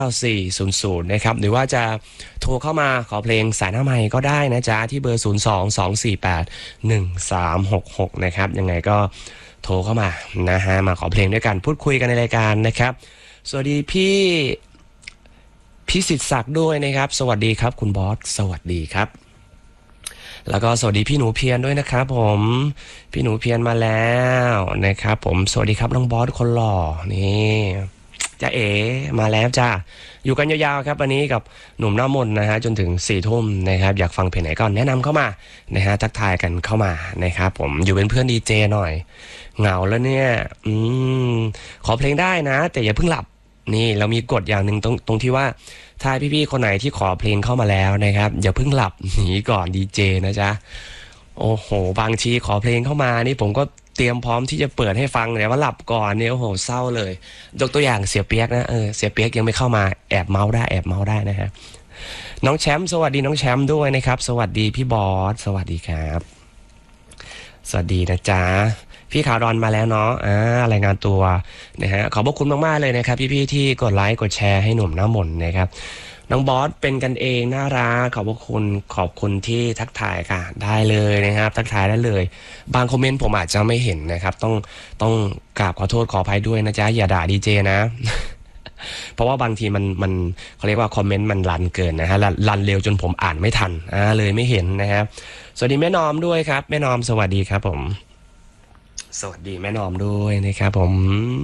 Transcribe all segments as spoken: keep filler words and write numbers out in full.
สี่ ศูนย์ ศูนย์นะครับหรือว่าจะโทรเข้ามาขอเพลงสายหน้าไมค์ก็ได้นะจ๊ะที่เบอร์ ศูนย์ สอง สอง สี่ แปด หนึ่ง สาม หก หก นะครับยังไงก็โทรเข้ามานะฮะมาขอเพลงด้วยกันพูดคุยกันในรายการนะครับสวัสดีพี่พี่สิทธิ์ศักดิ์ด้วยนะครับสวัสดีครับคุณบอสสวัสดีครับแล้วก็สวัสดีพี่หนูเพียรด้วยนะครับผมพี่หนูเพียรมาแล้วนะครับผมสวัสดีครับน้องบอสคนหล่อนี่จ้าเอ๋มาแล้วจ้าอยู่กันยาวๆครับวันนี้กับหนุ่มหน้ามนนะฮะจนถึงสี่ทุ่มนะครับอยากฟังเพลงไหนก่อนแนะนำเข้ามานะฮะทักทายกันเข้ามานะครับผมอยู่เป็นเพื่อนดีเจหน่อยเหงาแล้วเนี่ยอืมขอเพลงได้นะแต่อย่าเพิ่งหลับนี่เรามีกฎอย่างหนึ่งตรงตรงที่ว่าถ้าพี่ๆคนไหนที่ขอเพลงเข้ามาแล้วนะครับอย่าเพิ่งหลับหนีก่อนดีเจนะจ๊ะโอ้โหบางทีขอเพลงเข้ามานี่ผมก็เตรียมพร้อมที่จะเปิดให้ฟังแต่ว่าหลับก่อนเนี่ยโอ้โหเศร้าเลยยกตัวอย่างเสียเปียกนะเออเสียเปียกยังไม่เข้ามาแอบเมาส์ได้แอบเมาส์ได้นะฮะน้องแชมป์สวัสดีน้องแชมป์ด้วยนะครับสวัสดีพี่บอสสวัสดีครับสวัสดีนะจ๊ะพี่ขาวดอนมาแล้วเนาะอ่ารายงานตัวนะฮะขอบพระคุณมากๆเลยนะครับพี่ๆที่กดไลค์กดแชร์ให้หนุ่มหน้ามนนะครับน้องบอสเป็นกันเองน่ารักขอบพระคุณขอบคุณที่ทักทายค่ะได้เลยนะครับทักทายได้เลยบางคอมเมนต์ผมอาจจะไม่เห็นนะครับต้องต้องกราบขอโทษขออภัยด้วยนะจ๊ะอย่าด่าดีเจนะ เพราะว่าบางทีมันมันเขาเรียกว่าคอมเมนต์มันรันเกินนะฮะรันเร็วจนผมอ่านไม่ทันอ่าเลยไม่เห็นนะครับสวัสดีแม่นอมด้วยครับแม่นอมสวัสดีครับผมสวัสดีแม่นอมด้วยนะครับผม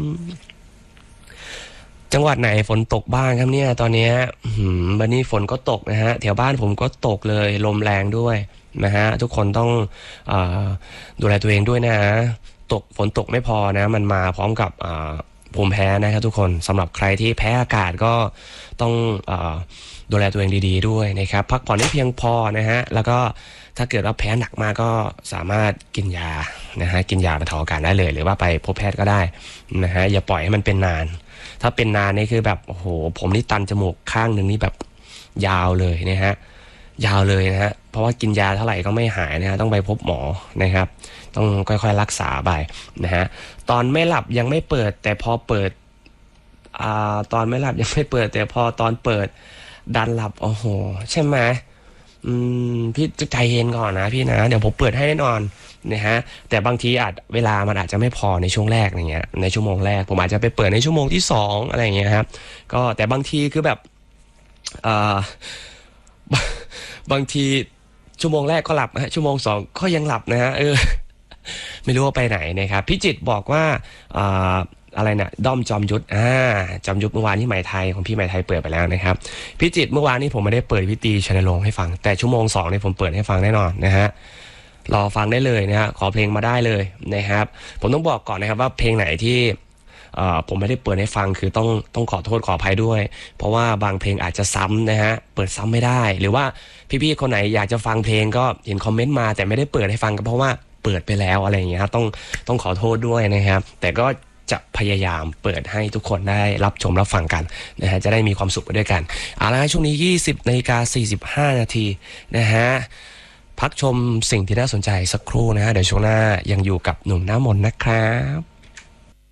จังหวัดไหนฝนตกบ้างครับเนี่ยตอนนี้วันนี้ฝนก็ตกนะฮะแถวบ้านผมก็ตกเลยลมแรงด้วยนะฮะทุกคนต้องเอ่อดูแลตัวเองด้วยนะตกฝนตกไม่พอนะมันมาพร้อมกับภูมิแพ้นะครับทุกคนสำหรับใครที่แพ้อากาศก็ต้องเอ่อดูแลตัวเองดีๆด้วยนะครับพักผ่อนให้เพียงพอนะฮะแล้วก็ถ้าเกิดว่าแพ้หนักมากก็สามารถกินยานะฮะกินยาบรรเทาอาการได้เลยหรือว่าไปพบแพทย์ก็ได้นะฮะอย่าปล่อยให้มันเป็นนานถ้าเป็นนานนี่คือแบบโอ้โหผมนี่ตันจมูกข้างหนึ่งนี่แบบยาวเลยนะฮะยาวเลยนะฮะเพราะว่ากินยาเท่าไหร่ก็ไม่หายนะฮะต้องไปพบหมอนะครับต้องค่อยๆรักษาไปนะฮะตอนไม่หลับยังไม่เปิดแต่พอเปิดอ่าตอนไม่หลับยังไม่เปิดแต่พอตอนเปิดดันหลับโอ้โหใช่ไหมอืมพี่ใจเย็นก่อนนะพี่นะเดี๋ยวผมเปิดให้แน่นอนนะฮะแต่บางทีอาจเวลามันอาจจะไม่พอในช่วงแรกอย่างเงี้ยในชั่วโมงแรกผมอาจจะไปเปิดในชั่วโมงที่สองอะไรอย่างเงี้ยครับก็แต่บางทีคือแบบอ่าบางทีชั่วโมงแรกก็หลับฮะชั่วโมงสองก็ยังหลับนะฮะเออไม่รู้ว่าไปไหนนะครับพี่จิตบอกว่าอ่าอะไรนะด้อมจอมยุทธอ่าจอมยุทธเมื่อวานที่ไหมไทยของพี่ไหมไทยเปิดไปแล้วนะครับพี่จิตเมื่อวานนี้ผมไม่ได้เปิดพี่ตีชัยนรงค์ให้ฟังแต่ชั่วโมงสองเนี่ยผมเปิดให้ฟังแน่นอนนะฮะรอฟังได้เลยนะฮะขอเพลงมาได้เลยนะครับผมต้องบอกก่อนนะครับว่าเพลงไหนที่ผมไม่ได้เปิดให้ฟังคือต้องต้องขอโทษขออภัยด้วยเพราะว่าบางเพลงอาจจะซ้ำนะฮะเปิดซ้ำไม่ได้หรือว่าพี่ๆคนไหนอยากจะฟังเพลงก็เห็นคอมเมนต์มาแต่ไม่ได้เปิดให้ฟังก็เพราะว่าเปิดไปแล้วอะไรอย่างเงี้ยต้องต้องขอโทษด้วยนะครับแต่ก็จะพยายามเปิดให้ทุกคนได้รับชมรับฟังกันนะฮะจะได้มีความสุขไปด้วยกันเอาละช่วงนี้ ยี่สิบนาฬิกาสี่สิบห้านาทีนะฮะพักชมสิ่งที่น่าสนใจสักครู่นะฮะเดี๋ยวช่วงหน้ายังอยู่กับหนุ่มหน้ามนต์นะครับ